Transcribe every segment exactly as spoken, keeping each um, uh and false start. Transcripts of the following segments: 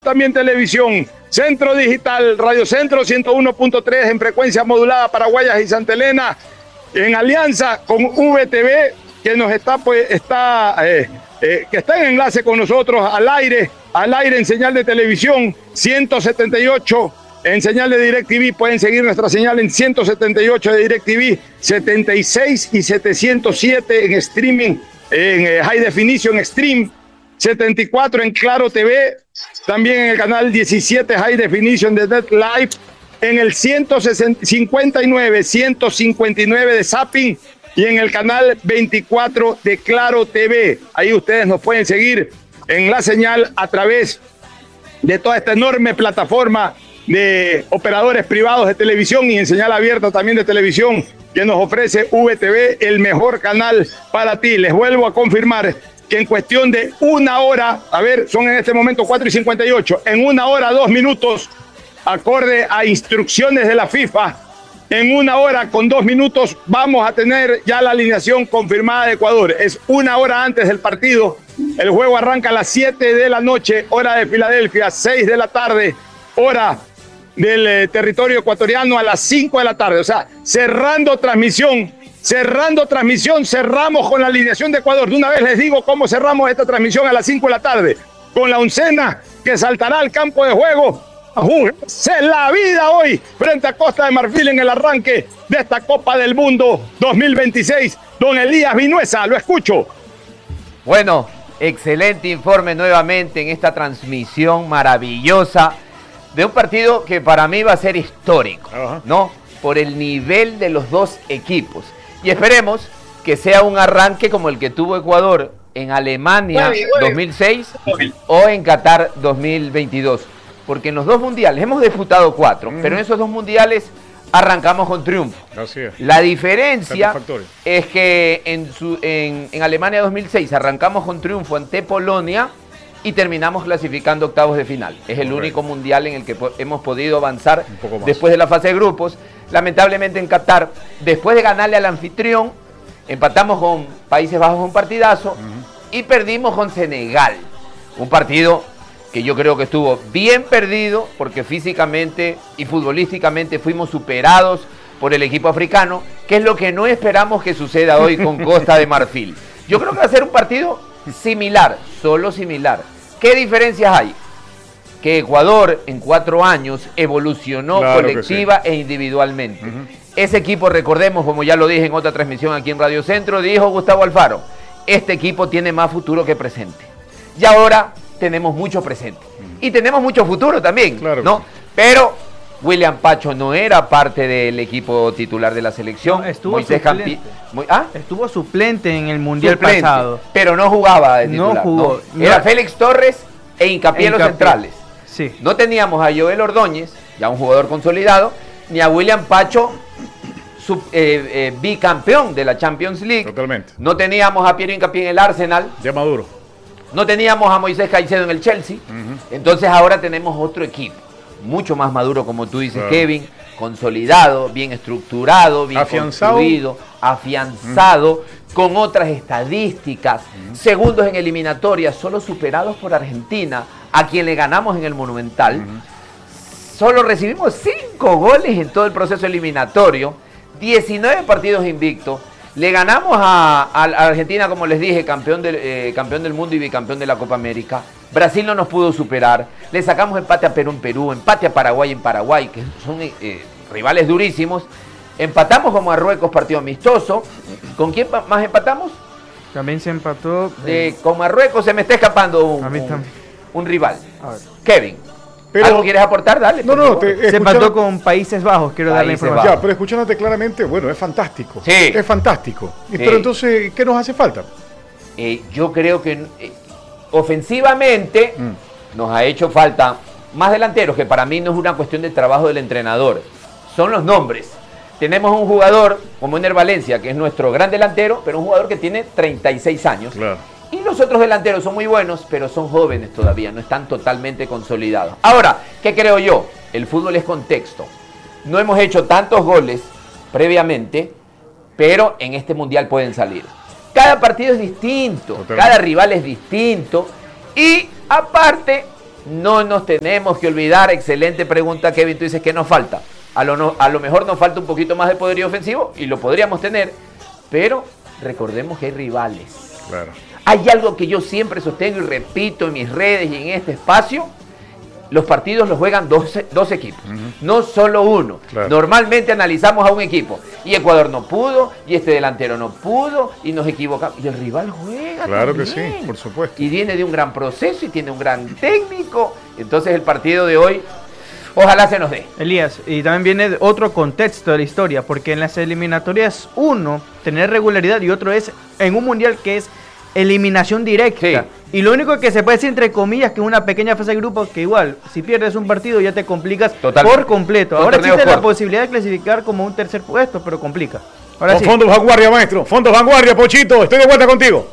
También televisión, Centro Digital, Radio Centro ciento uno punto tres en frecuencia modulada para Guayas y Santa Elena, en alianza con V T V, que nos está, pues, está, eh, eh, que está en enlace con nosotros al aire, al aire en señal de televisión, ciento setenta y ocho en señal de DirecTV, pueden seguir nuestra señal en ciento setenta y ocho de DirecTV, setenta y seis y setecientos siete en streaming, en eh, High Definition Stream, setenta y cuatro en Claro T V, también en el canal diecisiete High Definition de Net Live, en el ciento cincuenta y nueve, ciento cincuenta y nueve de Zapping y en el canal veinticuatro de Claro T V. Ahí ustedes nos pueden seguir en la señal a través de toda esta enorme plataforma de operadores privados de televisión y en señal abierta también de televisión que nos ofrece V T V, el mejor canal para ti. Les vuelvo a confirmar que en cuestión de una hora, a ver, son en este momento cuatro y cincuenta y ocho, en una hora, dos minutos, acorde a instrucciones de la FIFA, en una hora con dos minutos vamos a tener ya la alineación confirmada de Ecuador. Es una hora antes del partido, el juego arranca a las siete de la noche, hora de Filadelfia, seis de la tarde, hora del eh, territorio ecuatoriano a las cinco de la tarde, o sea, cerrando transmisión, cerrando transmisión, cerramos con la alineación de Ecuador. De una vez les digo cómo cerramos esta transmisión a las cinco de la tarde, con la oncena que saltará al campo de juego a jugarse la vida hoy frente a Costa de Marfil en el arranque de esta Copa del Mundo dos mil veintiséis. Don Elías Vinuesa, lo escucho. Bueno, excelente informe nuevamente en esta transmisión maravillosa de un partido que para mí va a ser histórico, Ajá. ¿no? Por el nivel de los dos equipos. Y esperemos que sea un arranque como el que tuvo Ecuador en Alemania bueno, bueno. dos mil seis o en Qatar dos mil veintidós. Porque en los dos mundiales, hemos disputado cuatro, mm. pero en esos dos mundiales arrancamos con triunfo. Así es. La diferencia es que en, su, en, en Alemania dos mil seis arrancamos con triunfo ante Polonia y terminamos clasificando octavos de final. Es el Correcto. único mundial en el que po- hemos podido avanzar después de la fase de grupos. Lamentablemente en Qatar, después de ganarle al anfitrión, empatamos con Países Bajos un partidazo uh-huh. y perdimos con Senegal. Un partido que yo creo que estuvo bien perdido porque físicamente y futbolísticamente fuimos superados por el equipo africano, que es lo que no esperamos que suceda hoy con Costa de Marfil. Yo creo que va a ser un partido similar, solo similar. ¿Qué diferencias hay? Que Ecuador en cuatro años evolucionó claro colectiva sí. e individualmente. Uh-huh. Ese equipo, recordemos, como ya lo dije en otra transmisión aquí en Radio Centro, dijo Gustavo Alfaro, este equipo tiene más futuro que presente. Y ahora tenemos mucho presente. Uh-huh. Y tenemos mucho futuro también, claro ¿no? Sí. Pero William Pacho no era parte del equipo titular de la selección. No, estuvo Moisés suplente. Campi... Muy... ¿Ah? Estuvo suplente en el Mundial suplente, pasado. Pero no jugaba de titular. No jugó. ¿no? Era no. Félix Torres e Hincapié en los centrales. Sí. No teníamos a Joel Ordóñez, ya un jugador consolidado, ni a William Pacho, sub, eh, eh, bicampeón de la Champions League. Totalmente. No teníamos a Piero Hincapié en el Arsenal. Ya maduro. No teníamos a Moisés Caicedo en el Chelsea. Uh-huh. Entonces ahora tenemos otro equipo, mucho más maduro, como tú dices, claro. Kevin, consolidado, bien estructurado, bien afianzado. construido, afianzado, uh-huh. con otras estadísticas, uh-huh. segundos en eliminatorias, solo superados por Argentina, a quien le ganamos en el Monumental. Uh-huh. Solo recibimos cinco goles en todo el proceso eliminatorio, diecinueve partidos invictos. Le ganamos a, a Argentina, como les dije, campeón del, eh, campeón del mundo y bicampeón de la Copa América. Brasil no nos pudo superar. Le sacamos empate a Perú en Perú, empate a Paraguay en Paraguay, que son eh, rivales durísimos. Empatamos con Marruecos, partido amistoso. ¿Con quién más empatamos? También se empató. Eh, eh, con Marruecos se me está escapando un, a mí un, un rival. A ver. Kevin. Pero, ¿algo quieres aportar? Dale. No, no, te, se empató con Países Bajos, quiero darle información. Bajos. Ya, pero escuchándote claramente, bueno, es fantástico. Sí. Es fantástico. Sí. Pero entonces, ¿qué nos hace falta? Eh, yo creo que eh, ofensivamente mm. nos ha hecho falta más delanteros, que para mí no es una cuestión de trabajo del entrenador, son los nombres. Tenemos un jugador como Ener Valencia, que es nuestro gran delantero, pero un jugador que tiene treinta y seis años. Claro. Y los otros delanteros son muy buenos, pero son jóvenes todavía, no están totalmente consolidados. Ahora, ¿qué creo yo? El fútbol es contexto. No hemos hecho tantos goles previamente, pero en este mundial pueden salir. Cada partido es distinto, Totalmente. cada rival es distinto. Y aparte, no nos tenemos que olvidar, excelente pregunta Kevin, tú dices que nos falta. A lo, no, a lo mejor nos falta un poquito más de poderío ofensivo y lo podríamos tener, pero recordemos que hay rivales. Claro. Hay algo que yo siempre sostengo y repito en mis redes y en este espacio. Los partidos los juegan dos, dos equipos, uh-huh. no solo uno. Claro. Normalmente analizamos a un equipo y Ecuador no pudo, y este delantero no pudo, y nos equivocamos. Y el rival juega Claro también. que sí, por supuesto. Y viene de un gran proceso y tiene un gran técnico. Entonces el partido de hoy, ojalá se nos dé. Elías, y también viene de otro contexto de la historia, porque en las eliminatorias uno, tener regularidad, y otro es en un mundial que es eliminación directa. Sí. Y lo único que se puede decir entre comillas que una pequeña fase de grupo, que igual, si pierdes un partido ya te complicas Total. por completo. Ahora existe la posibilidad de clasificar como un tercer puesto, pero complica. Ahora sí. Fondos Vanguardia, maestro. Fondos Vanguardia, Pochito. Estoy de vuelta contigo.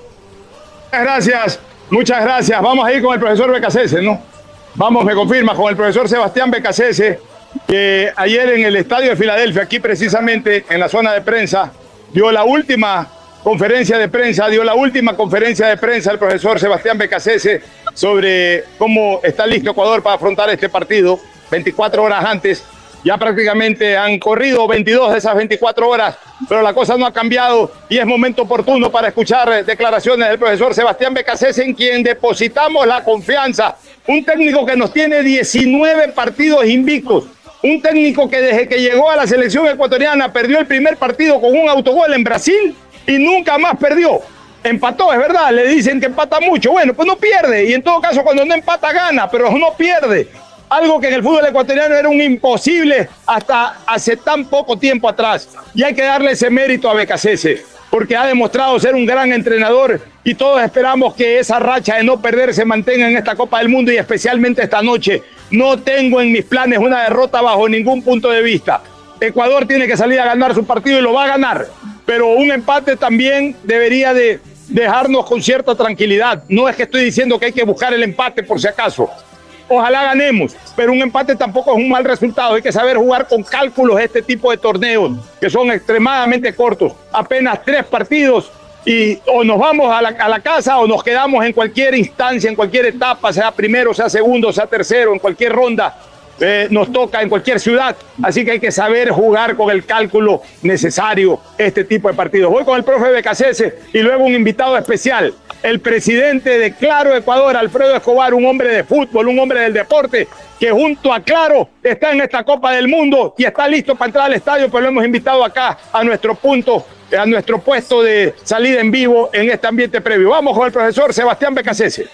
Muchas gracias, muchas gracias. Vamos a ir con el profesor Becasese, ¿no? Vamos, me confirma, con el profesor Sebastián Becasese, que ayer en el estadio de Filadelfia, aquí precisamente en la zona de prensa, dio la última conferencia de prensa, dio la última conferencia de prensa el profesor Sebastián Becasese sobre cómo está listo Ecuador para afrontar este partido veinticuatro horas antes. Ya prácticamente han corrido veintidós de esas veinticuatro horas, pero la cosa no ha cambiado y es momento oportuno para escuchar declaraciones del profesor Sebastián Becasese, en quien depositamos la confianza. Un técnico que nos tiene diecinueve partidos invictos. Un técnico que desde que llegó a la selección ecuatoriana perdió el primer partido con un autogol en Brasil y nunca más perdió. Empató, es verdad, le dicen que empata mucho. Bueno, pues no pierde, y en todo caso cuando no empata gana, pero no pierde. Algo que en el fútbol ecuatoriano era un imposible hasta hace tan poco tiempo atrás. Y hay que darle ese mérito a Becasese, porque ha demostrado ser un gran entrenador y todos esperamos que esa racha de no perder se mantenga en esta Copa del Mundo y especialmente esta noche. No tengo en mis planes una derrota bajo ningún punto de vista. Ecuador tiene que salir a ganar su partido y lo va a ganar, pero un empate también debería de dejarnos con cierta tranquilidad. No es que estoy diciendo que hay que buscar el empate por si acaso. Ojalá ganemos, pero un empate tampoco es un mal resultado. Hay que saber jugar con cálculos este tipo de torneos que son extremadamente cortos. Apenas tres partidos y o nos vamos a la, a la casa o nos quedamos en cualquier instancia, en cualquier etapa, sea primero, sea segundo, sea tercero, en cualquier ronda. Eh, nos toca en cualquier ciudad, así que hay que saber jugar con el cálculo necesario este tipo de partidos. Voy con el profe Becasese y luego un invitado especial, el presidente de Claro Ecuador, Alfredo Escobar, un hombre de fútbol, un hombre del deporte, que junto a Claro está en esta Copa del Mundo y está listo para entrar al estadio, pero lo hemos invitado acá a nuestro punto, a nuestro puesto de salida en vivo en este ambiente previo. Vamos con el profesor Sebastián Becasese.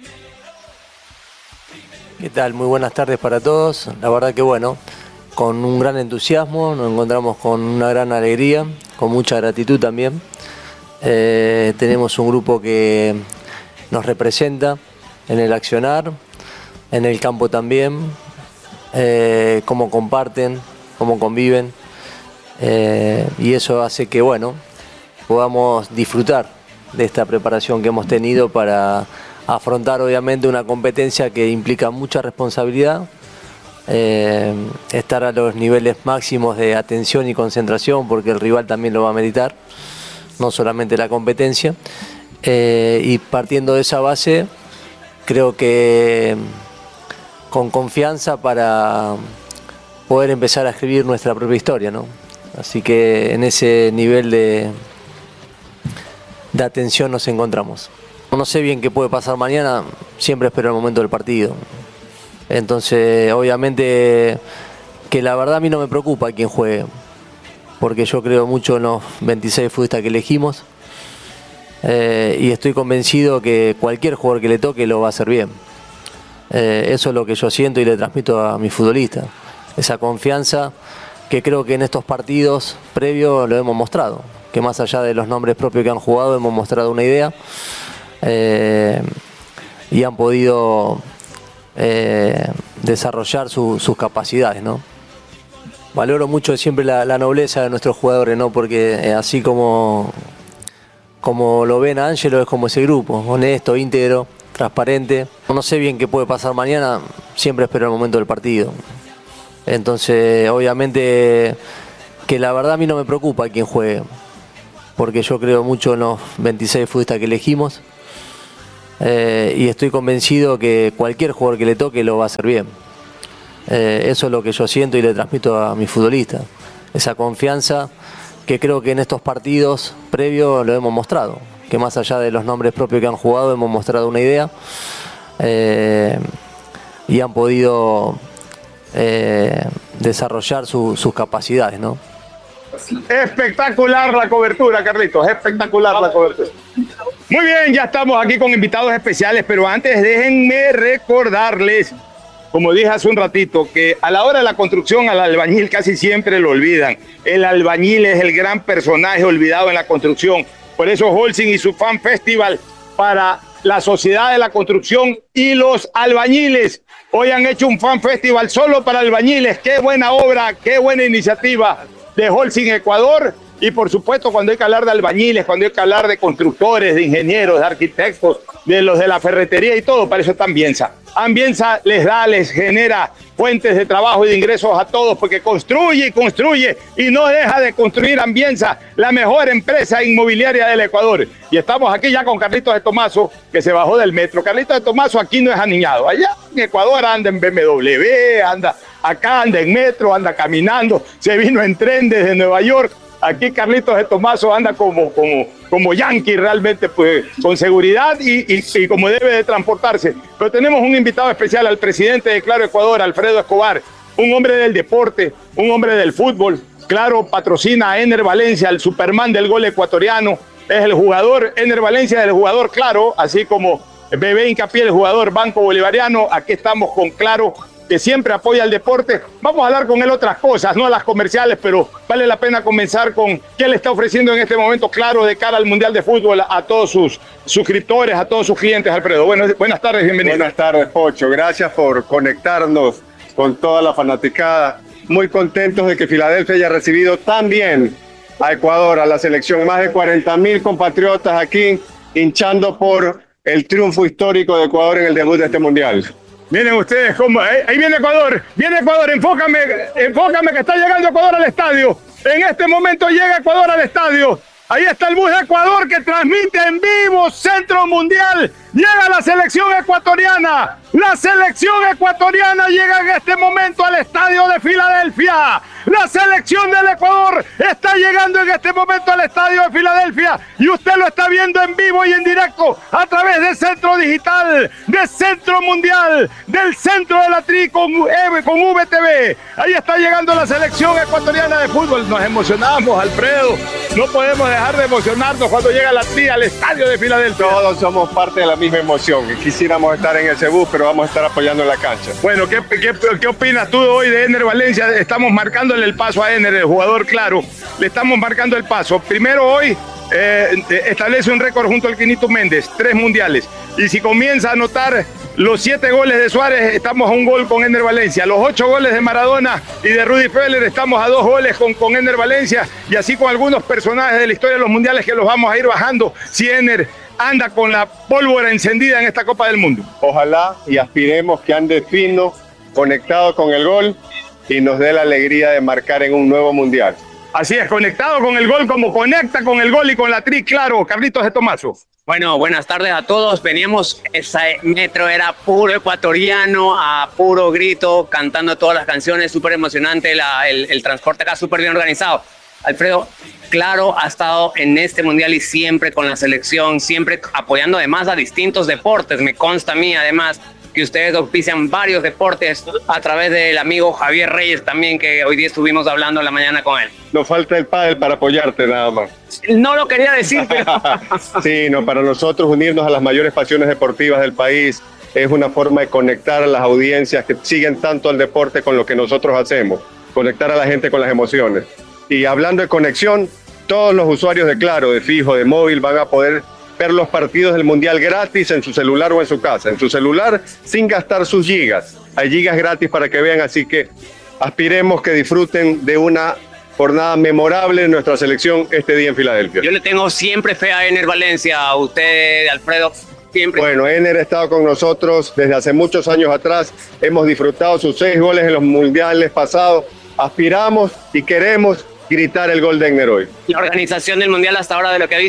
¿Qué tal? Muy buenas tardes para todos. La verdad que bueno, con un gran entusiasmo, nos encontramos con una gran alegría, con mucha gratitud también. Eh, tenemos un grupo que nos representa en el accionar, en el campo también, eh, cómo comparten, cómo conviven, eh, y eso hace que bueno, podamos disfrutar de esta preparación que hemos tenido para afrontar obviamente una competencia que implica mucha responsabilidad, eh, estar a los niveles máximos de atención y concentración, porque el rival también lo va a meditar, no solamente la competencia, eh, y partiendo de esa base, creo que con confianza para poder empezar a escribir nuestra propia historia, ¿no? Así que en ese nivel de, de atención nos encontramos. No sé bien qué puede pasar mañana, siempre espero el momento del partido. Entonces, obviamente, que la verdad a mí no me preocupa quién juegue, porque yo creo mucho en los veintiséis futbolistas que elegimos, eh, y estoy convencido que cualquier jugador que le toque lo va a hacer bien. Eh, eso es lo que yo siento y le transmito a mis futbolistas. Esa confianza que creo que en estos partidos previos lo hemos mostrado, que más allá de los nombres propios que han jugado, hemos mostrado una idea. Eh, y han podido eh, desarrollar su, sus capacidades, ¿no? Valoro mucho siempre la, la nobleza de nuestros jugadores, ¿no? Porque eh, así como, como lo ven a Ángelo, es como ese grupo, honesto, íntegro, transparente. No sé bien qué puede pasar mañana, siempre espero el momento del partido. Entonces, obviamente, que la verdad a mí no me preocupa quién juegue, porque yo creo mucho en los veintiséis futbolistas que elegimos, eh, y estoy convencido que cualquier jugador que le toque lo va a hacer bien. Eh, eso es lo que yo siento y le transmito a mis futbolistas. Esa confianza que creo que en estos partidos previos lo hemos mostrado. Que más allá de los nombres propios que han jugado, hemos mostrado una idea eh, y han podido eh, desarrollar su, sus capacidades, ¿no? Espectacular la cobertura, Carlitos, espectacular la cobertura. Muy bien, ya estamos aquí con invitados especiales, pero antes déjenme recordarles, como dije hace un ratito, que a la hora de la construcción al albañil casi siempre lo olvidan. El albañil es el gran personaje olvidado en la construcción. Por eso Holcim y su Fan Festival para la sociedad de la construcción y los albañiles. Hoy han hecho un Fan Festival solo para albañiles. Qué buena obra, qué buena iniciativa de Holcim Ecuador. Y por supuesto, cuando hay que hablar de albañiles, cuando hay que hablar de constructores, de ingenieros, de arquitectos, de los de la ferretería y todo, para eso está Ambienza. Ambienza les da, les genera fuentes de trabajo y de ingresos a todos, porque construye y construye y no deja de construir. Ambienza, la mejor empresa inmobiliaria del Ecuador. Y estamos aquí ya con Carlitos de Tomaso, que se bajó del metro. Carlitos de Tomaso aquí no es aniñado. Allá en Ecuador anda en B M W, anda acá, anda en metro, anda caminando, se vino en tren desde Nueva York. Aquí Carlitos de Tomaso anda como, como, como yankee realmente, pues, con seguridad y, y, y como debe de transportarse. Pero tenemos un invitado especial, al presidente de Claro Ecuador, Alfredo Escobar, un hombre del deporte, un hombre del fútbol. Claro patrocina a Ener Valencia, el Superman del gol ecuatoriano. Es el jugador, Ener Valencia es el jugador Claro, así como Bebé Hincapié, el jugador Banco Bolivariano. Aquí estamos con Claro, que siempre apoya el deporte. Vamos a hablar con él otras cosas, no las comerciales, pero vale la pena comenzar con qué le está ofreciendo en este momento Claro de cara al Mundial de Fútbol a todos sus suscriptores, a todos sus clientes, Alfredo. Bueno, buenas tardes, bienvenido. Buenas tardes, Pocho. Gracias por conectarnos con toda la fanaticada. Muy contentos de que Filadelfia haya recibido tan bien a Ecuador, a la selección. Más de cuarenta mil compatriotas aquí hinchando por el triunfo histórico de Ecuador en el debut de este Mundial. Miren ustedes cómo, ahí, ahí viene Ecuador, viene Ecuador, enfócame, enfócame que está llegando Ecuador al estadio. En este momento llega Ecuador al estadio. Ahí está el bus de Ecuador que transmite en vivo Centro Mundial. Llega la selección ecuatoriana. La selección ecuatoriana llega en este momento al estadio de Filadelfia. La selección del Ecuador está llegando en este momento al estadio de Filadelfia. Y usted lo está viendo en vivo y en directo a través de Centro Digital, de Centro Mundial, del Centro de la Tri con, con V T V. Ahí está llegando la selección ecuatoriana de fútbol. Nos emocionamos, Alfredo. No podemos dejar de emocionarnos cuando llega la Tri al estadio de Filadelfia. Todos somos parte de la misma emoción. Quisiéramos estar en ese bus, pero vamos a estar apoyando en la cancha. Bueno, ¿qué, qué, qué opinas tú hoy de Ener Valencia? Estamos marcándole el paso a Ener, el jugador Claro. Le estamos marcando el paso. Primero hoy eh, establece un récord junto al Quinito Méndez, tres mundiales. Y si comienza a anotar los siete goles de Suárez, estamos a un gol con Ener Valencia. Los ocho goles de Maradona y de Rudy Feller, estamos a dos goles con, con Ener Valencia. Y así con algunos personajes de la historia de los mundiales que los vamos a ir bajando si Ener anda con la pólvora encendida en esta Copa del Mundo. Ojalá y aspiremos que ande fino, conectado con el gol y nos dé la alegría de marcar en un nuevo mundial. Así es, conectado con el gol como conecta con el gol y con la Tri, Claro. Carlitos de Tomaso. Bueno, buenas tardes a todos. Veníamos, ese metro era puro ecuatoriano, a puro grito, cantando todas las canciones, súper emocionante, la, el, el transporte acá súper bien organizado. Alfredo, Claro ha estado en este mundial y siempre con la selección, siempre apoyando además a distintos deportes. Me consta a mí además que ustedes auspician varios deportes a través del amigo Javier Reyes también, que hoy día estuvimos hablando en la mañana con él. Nos falta el pádel para apoyarte nada más. No lo quería decir, pero... Sí, no, para nosotros unirnos a las mayores pasiones deportivas del país es una forma de conectar a las audiencias que siguen tanto al deporte con lo que nosotros hacemos, conectar a la gente con las emociones. Y hablando de conexión, todos los usuarios de Claro, de fijo, de móvil, van a poder ver los partidos del Mundial gratis en su celular o en su casa. En su celular, sin gastar sus gigas. Hay gigas gratis para que vean, así que aspiremos que disfruten de una jornada memorable en nuestra selección este día en Filadelfia. Yo le tengo siempre fe a Ener Valencia, a usted, Alfredo, siempre. Bueno, Ener ha estado con nosotros desde hace muchos años atrás. Hemos disfrutado sus seis goles en los mundiales pasados. Aspiramos y queremos gritar el gol de Ener hoy. La organización del mundial hasta ahora, de lo que he visto.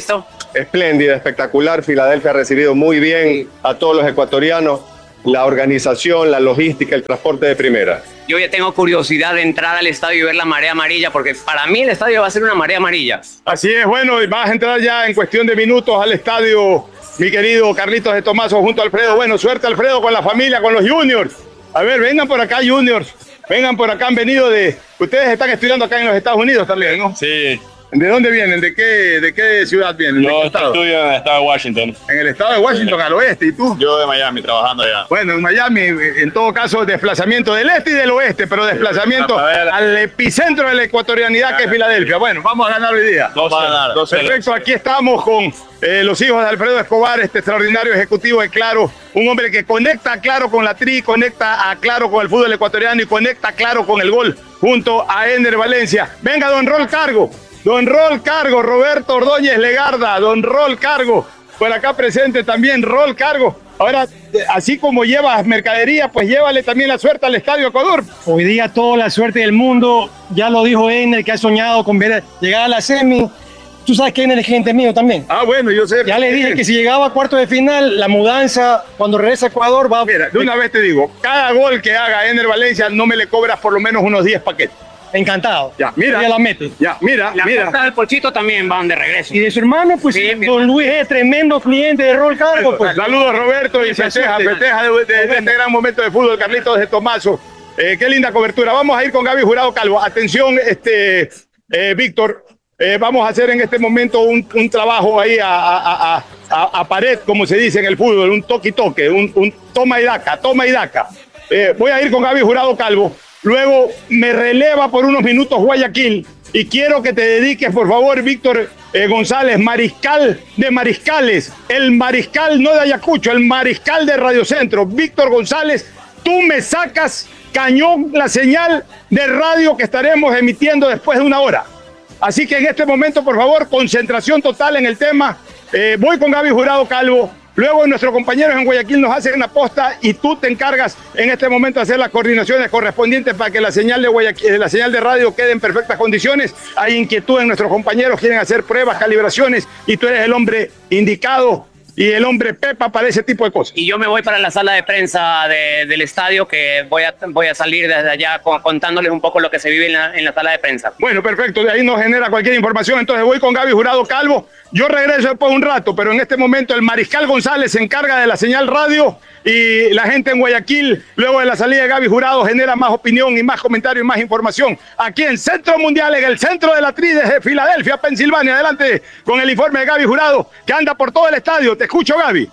espléndida, espectacular. Filadelfia ha recibido muy bien a todos los ecuatorianos. La organización, la logística, el transporte de primera. Yo ya tengo curiosidad de entrar al estadio y ver la marea amarilla, porque para mí el estadio va a ser una marea amarilla. Así es, bueno, y vas a entrar ya en cuestión de minutos al estadio, mi querido Carlitos de Tomaso, junto a Alfredo. Bueno, suerte, Alfredo, con la familia, con los juniors. A ver, vengan por acá, juniors. Vengan por acá, han venido de... Ustedes están estudiando acá en los Estados Unidos también, ¿no? Sí. ¿De dónde vienen? ¿De qué, de qué ciudad vienen? Yo estudio en el estado de Washington. En el estado de Washington, al oeste. ¿Y tú? Yo de Miami, trabajando allá. Bueno, en Miami, en todo caso, desplazamiento del este y del oeste, pero desplazamiento al epicentro de la ecuatorianidad, que es Filadelfia. Bueno, vamos a ganar hoy día. Dos a ganar. Perfecto, aquí estamos con eh, los hijos de Alfredo Escobar, este extraordinario ejecutivo de Claro, un hombre que conecta a Claro con la Tri, conecta a Claro con el fútbol ecuatoriano y conecta a Claro con el gol, junto a Ender Valencia. Venga, don Rol Cargo. Don Rol Cargo, Roberto Ordóñez Legarda, don Rol Cargo, por acá presente también, Rol Cargo. Ahora, así como llevas mercadería, pues llévale también la suerte al Estadio Ecuador. Hoy día toda la suerte del mundo, ya lo dijo Ender, que ha soñado con ver, llegar a la semi. Tú sabes que Ender es gente mío también. Ah, bueno, yo sé. Ya le dije que si llegaba a cuarto de final, la mudanza, cuando regresa a Ecuador, va a... Mira, de una vez te digo, cada gol que haga Ender Valencia no me le cobras por lo menos unos diez paquetes. Encantado. Ya, mira. Ya la mete. Ya, mira, la mira. La del Polchito también van de regreso. Y de su hermano, pues, sí, don Luis es tremendo cliente de Rol Cargo. Pues. Saludos, Roberto, y festeja, festeja de, de, de este gran momento de fútbol, Carlitos de Tomaso. Eh, qué linda cobertura. Vamos a ir con Gaby Jurado Calvo. Atención, este, eh, Víctor. Eh, vamos a hacer en este momento un, un trabajo ahí a, a, a, a, a pared, como se dice en el fútbol, un toque-toque, un, un toma y daca, toma y daca. Eh, voy a ir con Gaby Jurado Calvo. Luego me releva por unos minutos Guayaquil y quiero que te dediques, por favor, Víctor eh, González, mariscal de mariscales, el mariscal no de Ayacucho, el mariscal de Radio Centro. Víctor González, tú me sacas cañón la señal de radio que estaremos emitiendo después de una hora. Así que en este momento, por favor, concentración total en el tema. Eh, voy con Gaby Jurado Calvo. Luego nuestros compañeros en Guayaquil nos hacen una posta y tú te encargas en este momento de hacer las coordinaciones correspondientes para que la señal de Guayaquil, la señal de radio quede en perfectas condiciones. Hay inquietud en nuestros compañeros, quieren hacer pruebas, calibraciones y tú eres el hombre indicado y el hombre Pepa para ese tipo de cosas. Y yo me voy para la sala de prensa de, del estadio, que voy a, voy a salir desde allá contándoles un poco lo que se vive en la, en la sala de prensa. Bueno, perfecto, de ahí nos genera cualquier información. Entonces voy con Gaby Jurado Calvo. Yo regreso después de un rato, pero en este momento el Mariscal González se encarga de la señal radio y la gente en Guayaquil, luego de la salida de Gaby Jurado, genera más opinión y más comentarios y más información. Aquí en Centro Mundial, en el centro de la Tri de Filadelfia, Pensilvania. Adelante con el informe de Gaby Jurado, que anda por todo el estadio. Te escucho, Gaby.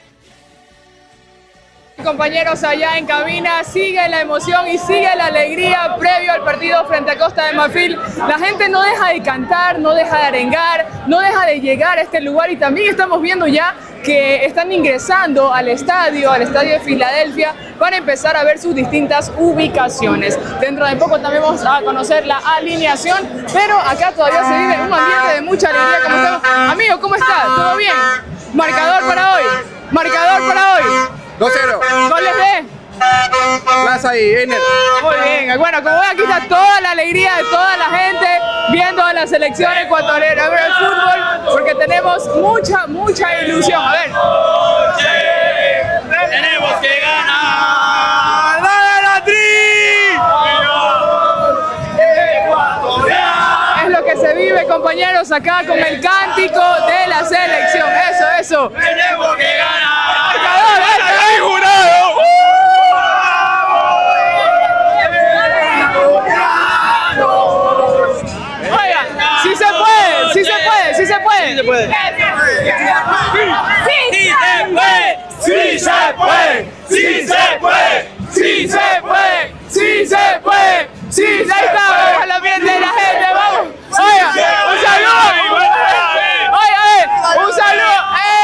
Compañeros allá en cabina, sigue la emoción y sigue la alegría previo al partido frente a Costa de Marfil. La gente no deja de cantar, no deja de arengar, no deja de llegar a este lugar y también estamos viendo ya que están ingresando al estadio, al estadio de Filadelfia, para empezar a ver sus distintas ubicaciones. Dentro de poco también vamos a conocer la alineación, pero acá todavía se vive un ambiente de mucha alegría. ¿Cómo estamos? Amigo, ¿cómo estás? ¿Todo bien? Marcador para hoy, marcador para hoy. dos cero. ¿Goles de? Plaza y Ener. Muy bien. Bueno, como ven, aquí está toda la alegría de toda la gente viendo a la selección ecuatoriana, a ver el fútbol, porque tenemos mucha, mucha ilusión. A ver. Tenemos que ganar. ¡Dale la Tri! Es lo que se vive, compañeros, acá con el cántico de la selección. Eso, eso. Tenemos que ganar. ¡Marcador! ¡Ay, jurado! Oiga, sí se puede, sí se puede, sí se puede. Sí se puede. Sí se puede, sí se puede, sí se puede, sí se puede, sí se puede, sí, ahí está, vamos a la piel de la gente, vamos. Oiga, un saludo. Oiga, un saludo.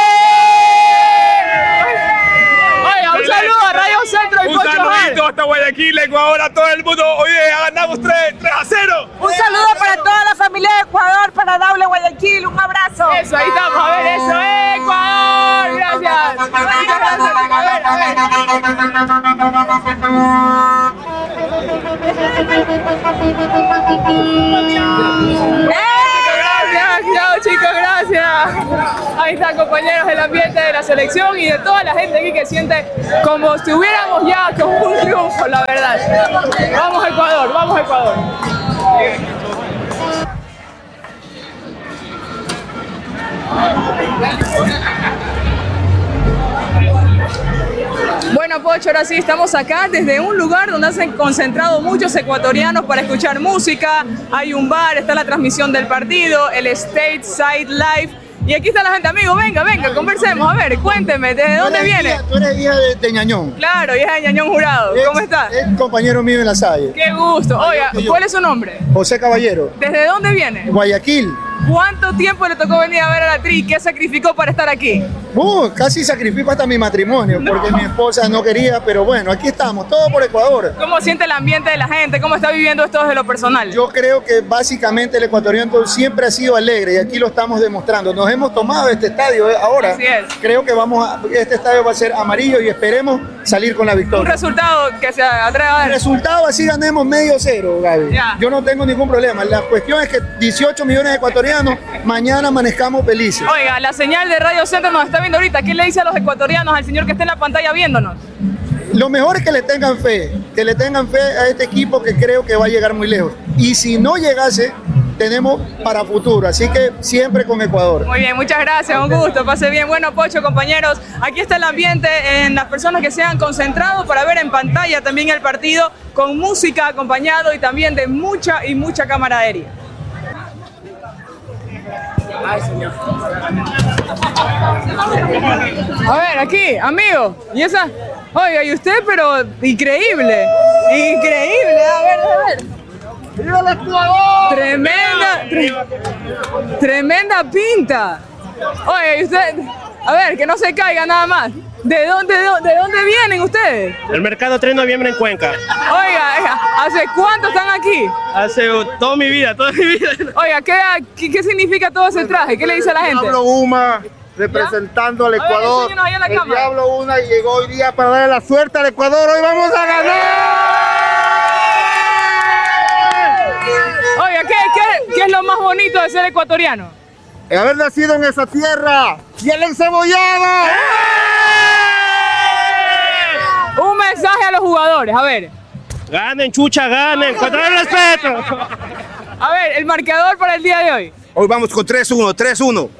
Oiga, un saludo a Radio Centro y Un Pocho saludito hasta Guayaquil, Ecuador, a todo el mundo. Oye, ganamos tres a cero. Un saludo para toda la familia de Ecuador, para Daule Guayaquil, un abrazo. Eso, ahí estamos, a ver eso, Ecuador, gracias. Muchas gracias, a ver, a ver. Gracias, Chao chicos, gracias. Ahí están compañeros del ambiente de la selección y de toda la gente aquí que siente como si estuviéramos ya con un triunfo, la verdad. Vamos a Ecuador, vamos a Ecuador. Bueno, Pocho, ahora sí estamos acá desde un lugar donde se han concentrado muchos ecuatorianos para escuchar música. Hay un bar, está la transmisión del partido, el Stateside Live. Y aquí está la gente, amigo, venga, venga, conversemos. A ver, cuénteme, ¿desde dónde viene? Hija, tú eres hija de, de Ñañón. Claro, hija de Ñañón Jurado. ¿Cómo está? Es compañero mío en la Salle. Qué gusto. Oiga, ¿cuál es su nombre? José Caballero. ¿Desde dónde viene? Guayaquil. ¿Cuánto tiempo le tocó venir a ver a la Tri? ¿Qué sacrificó para estar aquí? Uh, casi sacrifico hasta mi matrimonio, no. porque mi esposa no quería, pero bueno, aquí estamos, todo por Ecuador. ¿Cómo siente el ambiente de la gente? ¿Cómo está viviendo esto desde lo personal? Yo creo que básicamente el ecuatoriano siempre ha sido alegre y aquí lo estamos demostrando. Nos hemos tomado este estadio ahora. Así es. Creo que vamos a, este estadio va a ser amarillo y esperemos salir con la victoria. Un resultado que se atreva a dar. El resultado así ganemos medio cero, Gaby. Ya. Yo no tengo ningún problema. La cuestión es que dieciocho millones de ecuatorianos mañana amanezcamos felices. Oiga, la señal de Radio Centro nos está viendo ahorita. ¿Qué le dice a los ecuatorianos, al señor que está en la pantalla viéndonos? Lo mejor es que le tengan fe, que le tengan fe a este equipo que creo que va a llegar muy lejos. Y si no llegase, tenemos para futuro, así que siempre con Ecuador. Muy bien, muchas gracias, un gusto, pase bien. Bueno, Pocho, compañeros, aquí está el ambiente en las personas que se han concentrado para ver en pantalla también el partido con música acompañado y también de mucha y mucha camaradería. Ay, señor. A ver, aquí, amigo, y esa, oiga, y usted, pero increíble, increíble, a ver, a ver. ¡Viva el Ecuador! Tremenda, tre tremenda pinta. Oiga, y usted, a ver, que no se caiga nada más. ¿De dónde, de, de dónde vienen ustedes? El mercado tres de noviembre en Cuenca. Oiga, ¿hace cuánto están aquí? Hace toda mi vida, toda mi vida. Oiga, ¿qué, qué, qué significa todo ese traje? ¿Qué le dice a la gente? Diablo Uma, representando al Ecuador. Ver, ahí la el Diablo Uma llegó hoy día para darle la suerte al Ecuador. ¡Hoy vamos a ganar! Oiga, ¿qué, qué, qué es lo más bonito de ser ecuatoriano? El haber nacido en esa tierra y el encebollado. ¡Eh! Un mensaje a los jugadores, a ver. Ganen, chucha, ganen, con todo el respeto. A ver, el marcador para el día de hoy. Hoy vamos con tres uno, tres uno.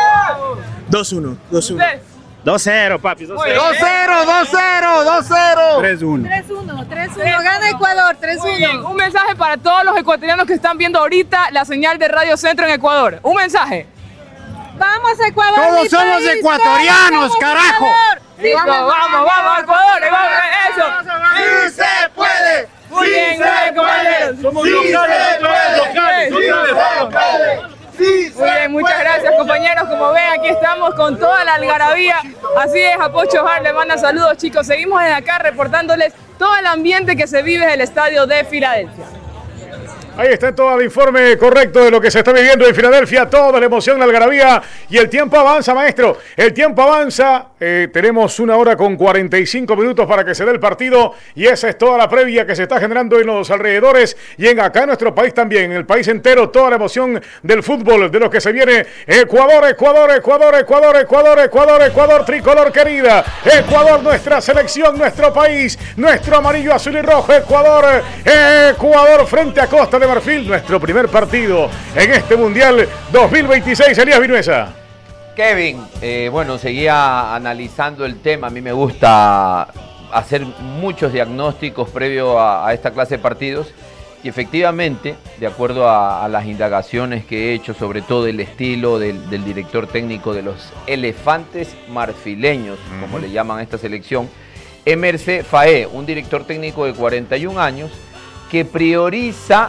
dos uno, dos uno. dos cero, papi, dos cero. dos cero, dos cero, dos cero. tres uno. tres uno, tres uno. Gana Ecuador, tres uno. Un mensaje para todos los ecuatorianos que están viendo ahorita la señal de Radio Centro en Ecuador. Un mensaje. Vamos a Ecuador. Todos somos país, ecuatorianos, todos carajo. Sí, vamos, vamos, vamos, Ecuador, vamos, eso. ¡Sí se puede! Muy bien, compañeros. Somos locales, locales, locales. Muy bien, muchas gracias, compañeros. Como ven, aquí estamos con toda la algarabía. Así es, a Pocho Hart le manda saludos, chicos. Seguimos desde acá reportándoles todo el ambiente que se vive en el estadio de Filadelfia. Ahí está todo el informe correcto de lo que se está viviendo en Filadelfia, toda la emoción, la algarabía y el tiempo avanza, maestro. El tiempo avanza, eh, tenemos una hora con cuarenta y cinco minutos para que se dé el partido y esa es toda la previa que se está generando en los alrededores y en acá en nuestro país también, en el país entero, toda la emoción del fútbol, de lo que se viene. Ecuador, Ecuador, Ecuador, Ecuador, Ecuador, Ecuador, Ecuador, tricolor querida. Ecuador, nuestra selección, nuestro país, nuestro amarillo, azul y rojo. Ecuador, Ecuador frente a Costa de Marfil, nuestro primer partido en este Mundial dos mil veintiséis. Elías Vinuesa. Kevin, eh, bueno, seguía analizando el tema. A mí me gusta hacer muchos diagnósticos previo a, a esta clase de partidos y efectivamente, de acuerdo a, a las indagaciones que he hecho, sobre todo el estilo del, del director técnico de los elefantes marfileños, uh-huh. como le llaman a esta selección, Emerse Faé, un director técnico de cuarenta y un años que prioriza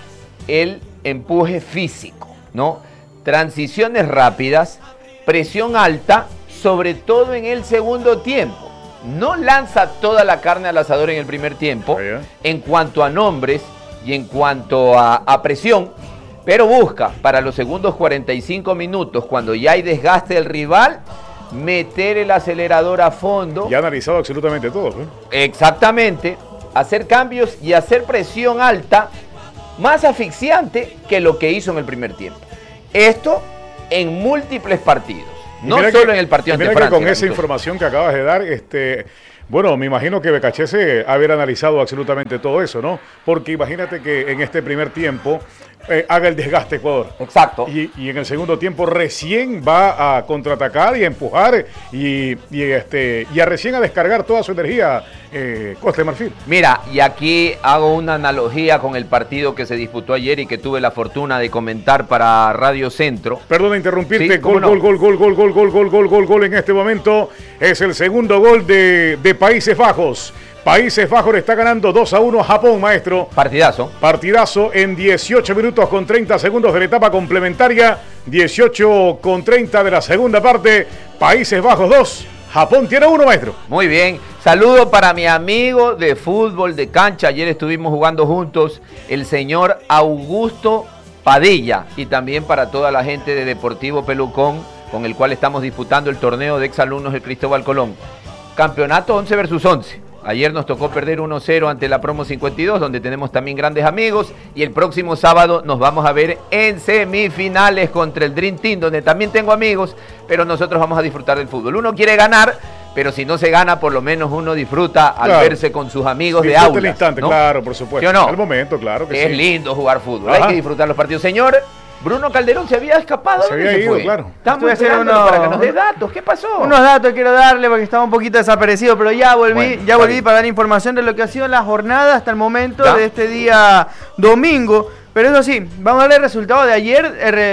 el empuje físico, ¿no? Transiciones rápidas, presión alta, sobre todo en el segundo tiempo. No lanza toda la carne al asador en el primer tiempo, en cuanto a nombres y en cuanto a, a presión, pero busca para los segundos cuarenta y cinco minutos, cuando ya hay desgaste del rival, meter el acelerador a fondo. Ya ha analizado absolutamente todo, ¿eh? Exactamente, hacer cambios y hacer presión alta, más asfixiante que lo que hizo en el primer tiempo. Esto en múltiples partidos. No solo que, en el partido ante mira Francia. Que con esa información que acabas de dar, este, bueno, me imagino que Becachese haber analizado absolutamente todo eso, ¿no? Porque imagínate que en este primer tiempo eh, haga el desgaste Ecuador. Exacto. Y, y en el segundo tiempo recién va a contraatacar y a empujar y, y, este, y a recién a descargar toda su energía eh, Costa de Marfil. Mira, y aquí hago una analogía con el partido que se disputó ayer y que tuve la fortuna de comentar para Radio Centro. Perdón interrumpirte, ¿Sí? gol, no? gol, gol, gol, gol, gol, gol, gol, gol, gol, gol en este momento. Es el segundo gol de, de Países Bajos. Países Bajos le está ganando dos a uno a Japón, maestro. Partidazo. Partidazo en dieciocho minutos con treinta segundos de la etapa complementaria. dieciocho con treinta de la segunda parte. Países Bajos dos, Japón tiene uno, maestro. Muy bien. Saludo para mi amigo de fútbol de cancha. Ayer estuvimos jugando juntos, el señor Augusto Padilla. Y también para toda la gente de Deportivo Pelucón, con el cual estamos disputando el torneo de exalumnos de Cristóbal Colón. Campeonato once versus once. Ayer nos tocó perder uno cero ante la Promo cincuenta y dos, donde tenemos también grandes amigos. Y el próximo sábado nos vamos a ver en semifinales contra el Dream Team, donde también tengo amigos, pero nosotros vamos a disfrutar del fútbol. Uno quiere ganar, pero si no se gana, por lo menos uno disfruta al claro. verse con sus amigos disfruta de aula. el instante, ¿no? claro, por supuesto. ¿Sí o no? El momento, claro que es sí. Es lindo jugar fútbol, Ajá. hay que disfrutar los partidos. Señor Bruno Calderón se había escapado. Se había se ido, fue? claro. Estamos esperando uno... para que nos dé datos. ¿Qué pasó? Unos datos quiero darle porque estaba un poquito desaparecido, pero ya volví, Bueno, ya volví bien. para dar información de lo que ha sido la jornada hasta el momento Ya. de este día domingo. Pero eso sí, vamos a ver el resultado de ayer,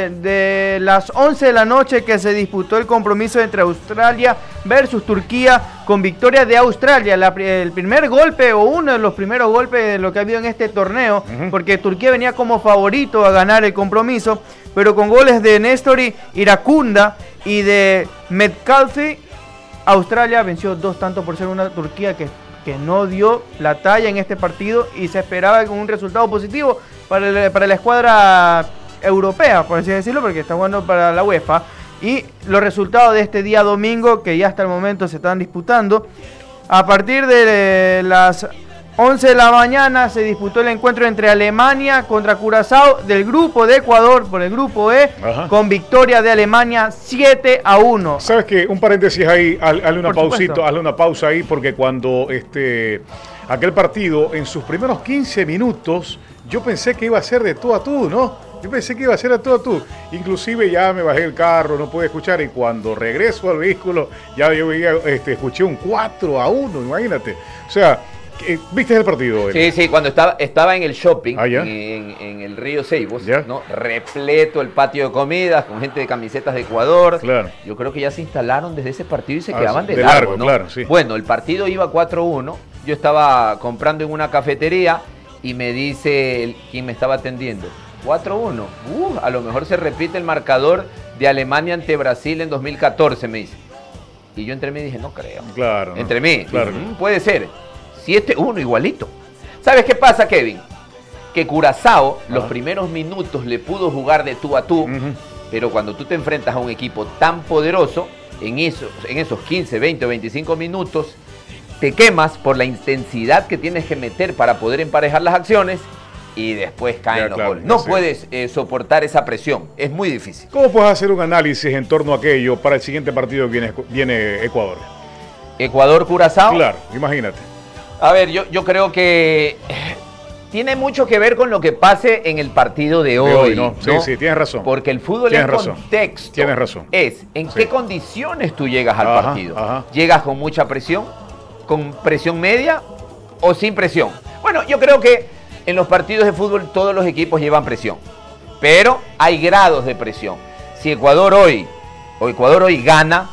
de las once de la noche que se disputó el compromiso entre Australia versus Turquía, con victoria de Australia. La, el primer golpe o uno de los primeros golpes de lo que ha habido en este torneo, uh-huh. porque Turquía venía como favorito a ganar el compromiso, pero con goles de Nestori Iracunda y de Metcalfe, Australia venció dos tantos por ser una Turquía que, que no dio la talla en este partido y se esperaba con un resultado positivo para, el, para la escuadra europea, por así decirlo, porque está jugando para la UEFA. Y los resultados de este día domingo, que ya hasta el momento se están disputando, a partir de las once de la mañana se disputó el encuentro entre Alemania contra Curazao del grupo de Ecuador por el grupo E. Ajá. Con victoria de Alemania siete a uno. ¿Sabes qué? Un paréntesis ahí, hazle una por pausito, supuesto. hazle una pausa ahí, porque cuando este aquel partido, en sus primeros quince minutos, yo pensé que iba a ser de tú a tú, ¿no? Yo pensé que iba a ser de tú a tú. Inclusive ya me bajé el carro, no pude escuchar, y cuando regreso al vehículo, ya yo veía, este, escuché un cuatro a uno, imagínate. O sea, ¿viste el partido? Él? Sí, sí, cuando estaba, estaba en el shopping, ah, en, en, en el Río Seibos, ¿no? Repleto el patio de comidas, con gente de camisetas de Ecuador. Claro. Yo creo que ya se instalaron desde ese partido y se ah, quedaban sí, de, de largo, largo, ¿no? Claro, sí. Bueno, el partido iba cuatro uno, yo estaba comprando en una cafetería y me dice el, quien me estaba atendiendo, cuatro uno, uh, a lo mejor se repite el marcador de Alemania ante Brasil en dos mil catorce, me dice. Y yo entre mí dije, no creo. Claro. Entre no, mí, claro. Dije, mmm, puede ser. siete uno igualito. ¿Sabes qué pasa, Kevin? Que Curazao Ajá. los primeros minutos le pudo jugar de tú a tú, uh-huh. pero cuando tú te enfrentas a un equipo tan poderoso, en esos, en esos quince, veinte o veinticinco minutos, te quemas por la intensidad que tienes que meter para poder emparejar las acciones y después caen ya, los claro, goles. No sí. puedes eh, soportar esa presión, es muy difícil. ¿Cómo puedes hacer un análisis en torno a aquello para el siguiente partido que viene, viene Ecuador? Ecuador-Curazao. Claro, imagínate. A ver, yo, yo creo que tiene mucho que ver con lo que pase en el partido de hoy. De hoy ¿no? Sí, ¿no? sí, tienes razón. Porque el fútbol en contexto. Tienes razón. Es en sí. qué condiciones tú llegas al ajá, partido. Ajá. ¿Llegas con mucha presión? ¿Con presión media o sin presión? Bueno, yo creo que en los partidos de fútbol todos los equipos llevan presión. Pero hay grados de presión. Si Ecuador hoy, o Ecuador hoy gana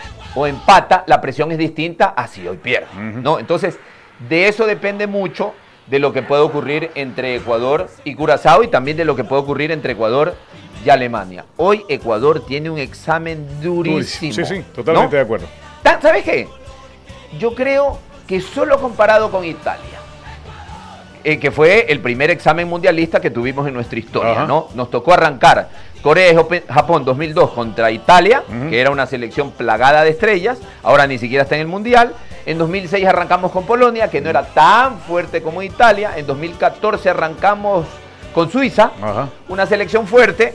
o empata, la presión es distinta a si hoy pierde. Uh-huh. ¿no? Entonces, de eso depende mucho de lo que puede ocurrir entre Ecuador y Curazao y también de lo que puede ocurrir entre Ecuador y Alemania. Hoy Ecuador tiene un examen durísimo. Sí, sí, totalmente ¿no? de acuerdo. ¿Sabes qué? Yo creo que solo comparado con Italia, eh, que fue el primer examen mundialista que tuvimos en nuestra historia, Ajá. ¿no? Nos tocó arrancar Corea y Japón dos mil dos contra Italia, uh-huh. que era una selección plagada de estrellas, ahora ni siquiera está en el Mundial. En dos mil seis arrancamos con Polonia, que no era tan fuerte como Italia. En dos mil catorce arrancamos con Suiza, Ajá. una selección fuerte.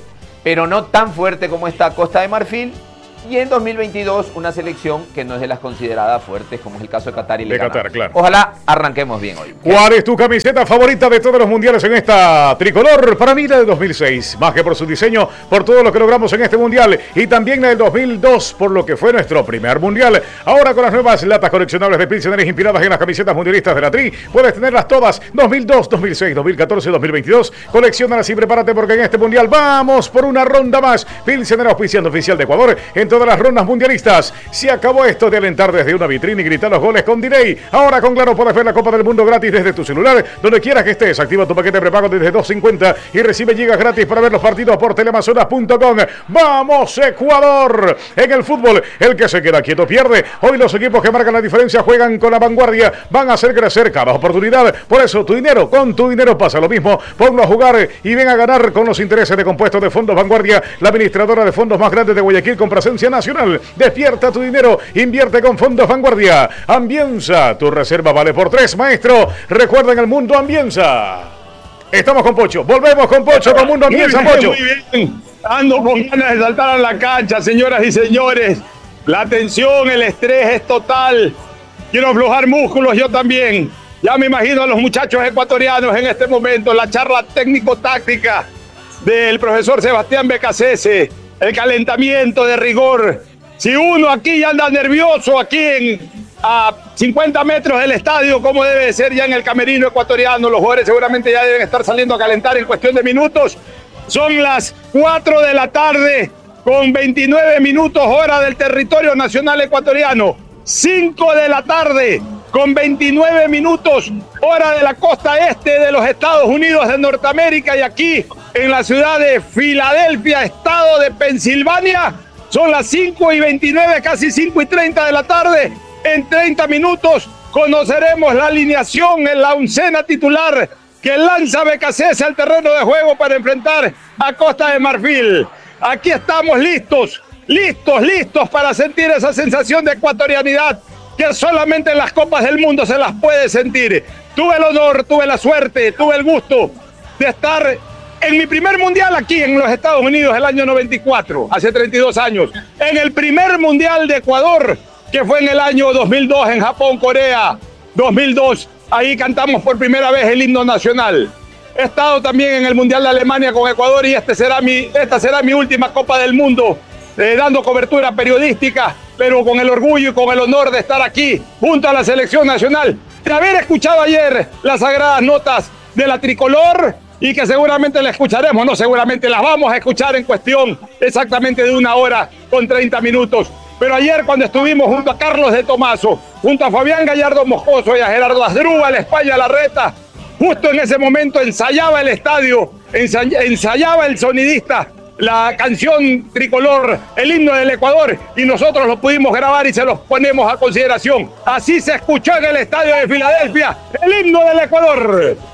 pero no tan fuerte como está Costa de Marfil. Y en dos mil veintidós una selección que no es de las consideradas fuertes, como es el caso de Qatar y de Qatar, claro. Ojalá arranquemos bien hoy. ¿Cuál es tu camiseta favorita de todos los mundiales en esta tricolor? Para mí la del dos mil seis, más que por su diseño, por todo lo que logramos en este mundial, y también la del dos mil dos, por lo que fue nuestro primer mundial. Ahora con las nuevas latas coleccionables de Pilsener inspiradas en las camisetas mundialistas de la Tri, puedes tenerlas todas, dos mil dos, dos mil seis, dos mil catorce, dos mil veintidós. Colecciónalas y prepárate porque en este mundial vamos por una ronda más. Pilsener, auspiciante oficial de Ecuador en todas las rondas mundialistas. Se acabó esto de alentar desde una vitrina y gritar los goles con delay. Ahora con Claro puedes ver la Copa del Mundo gratis desde tu celular, donde quieras que estés. Activa tu paquete prepago desde dos cincuenta y recibe gigas gratis para ver los partidos por teleamazonas punto com. ¡Vamos, Ecuador! En el fútbol, el que se queda quieto pierde. Hoy los equipos que marcan la diferencia juegan con la vanguardia. Van a hacer crecer cada oportunidad. Por eso tu dinero, con tu dinero pasa lo mismo. Ponlo a jugar y ven a ganar con los intereses de compuestos de Fondos Vanguardia, la administradora de fondos más grande de Guayaquil con presencia nacional. Despierta tu dinero, invierte con Fondos Vanguardia. Ambienza, tu reserva vale por tres, maestro. Recuerda en el Mundo Ambienza. Estamos con Pocho, volvemos con Pocho, con Mundo Ambienza, muy bien, Pocho. Muy bien, ando con ganas de saltar a la cancha, señoras y señores. La tensión, el estrés es total. Quiero aflojar músculos yo también. Ya me imagino a los muchachos ecuatorianos en este momento, la charla técnico-táctica del profesor Sebastián Becasese, el calentamiento de rigor. Si uno aquí ya anda nervioso, aquí en, a cincuenta metros del estadio, como debe de ser ya en el camerino ecuatoriano, los jugadores seguramente ya deben estar saliendo a calentar en cuestión de minutos. Son las cuatro de la tarde con veintinueve minutos hora del territorio nacional ecuatoriano. cinco de la tarde con veintinueve minutos hora de la costa este de los Estados Unidos de Norteamérica, y aquí en la ciudad de Filadelfia, estado de Pensilvania, son las cinco y veintinueve, casi cinco y treinta de la tarde. En treinta minutos conoceremos la alineación en la oncena titular que lanza Becasese al terreno de juego para enfrentar a Costa de Marfil. Aquí estamos listos, listos, listos para sentir esa sensación de ecuatorianidad que solamente en las Copas del Mundo se las puede sentir. Tuve el honor, tuve la suerte, tuve el gusto de estar en mi primer mundial aquí en los Estados Unidos el año noventa y cuatro, hace treinta y dos años. En el primer mundial de Ecuador, que fue en el año dos mil dos en Japón, Corea, dos mil dos. Ahí cantamos por primera vez el himno nacional. He estado también en el Mundial de Alemania con Ecuador y este será mi, esta será mi última Copa del Mundo, eh, dando cobertura periodística, pero con el orgullo y con el honor de estar aquí junto a la selección nacional, de haber escuchado ayer las sagradas notas de la tricolor y que seguramente la escucharemos, no seguramente las vamos a escuchar en cuestión exactamente de una hora con treinta minutos. Pero ayer cuando estuvimos junto a Carlos de Tomaso, junto a Fabián Gallardo Moscoso y a Gerardo Asdrúbal, España Larreta, justo en ese momento ensayaba el estadio, ensayaba el sonidista la canción tricolor, el himno del Ecuador, y nosotros lo pudimos grabar y se los ponemos a consideración. Así se escuchó en el estadio de Filadelfia el himno del Ecuador.